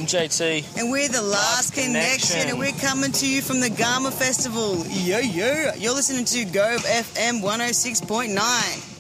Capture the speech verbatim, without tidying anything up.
J T. And we're the Last, Last Connection. Connection, and we're coming to you from the Garma Festival. Yo, yo. You're listening to Gove F M one oh six point nine.